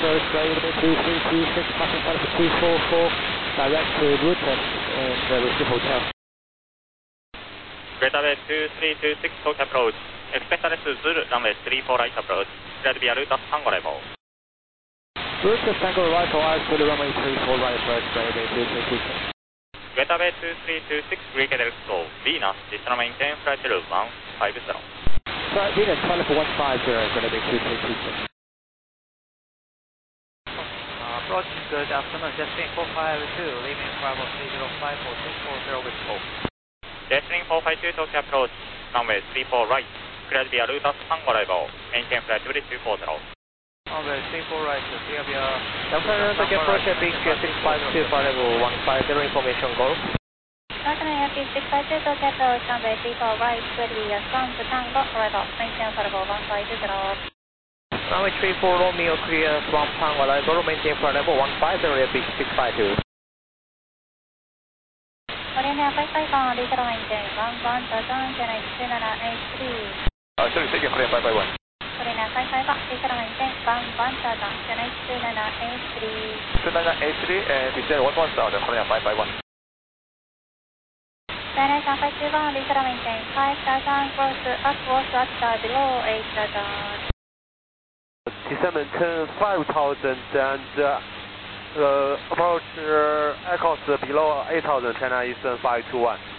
first grade, 2326, passing flight for 244, direct to Luton and receive hotel. Greater Bay 2326, Tokyo approach. Expect LS Zulu, runway 34 right approach. Clear to be Arutas Tango level. Luton Tango right for us, Zulu runway 34 right first grade, 2326. Greater Bay 2326, Greek LXO, Venus, descend maintain flight level 150. Flight Venus, flight level 150, going to be 2326. Approach, good afternoon, Destin 452, leaving Bravo 305 for 640 with hope. Destin 452, Tokyo approach, runway 34 right. Clear to be Arutas Tango level, maintain flight 240. Runway 34 right, clear via... Afternoon, Tokyo approach, Big 652, flight level 150, information go. Afternoon, Yankee 652, Tokyo approach, runway 34 right, clear via Sun to Tango, arrival, maintain flight level 150. Runway 34 Romeo, clear from Tango level, maintain flight level 150, Big 652. Marina 551, diesel maintain 11, Tazan, Chennai 2783. Sorry, taking Korean 551. Marina 551, diesel maintain 11, Tazan, Chennai 2783. 2783 and descend 11000, Korean 551. Chennai 521, diesel maintain 5000, cross upwards at below 8000. Descend maintain 5000 and approach echoes below 8000, China Eastern 521.